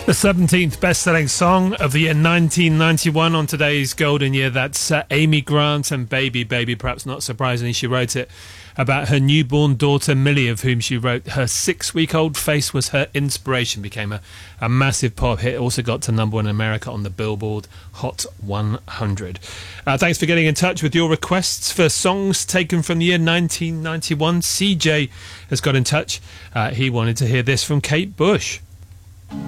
The 17th best-selling song of the year 1991 on today's golden year. That's Amy Grant and Baby Baby. Perhaps not surprisingly, she wrote it about her newborn daughter Millie, of whom she wrote her 6-week-old face was her inspiration. Became a massive pop hit. Also got to number 1 in America on the Billboard Hot 100. Thanks for getting in touch with your requests for songs taken from the year 1991. CJ has got in touch. He wanted to hear this from Kate Bush.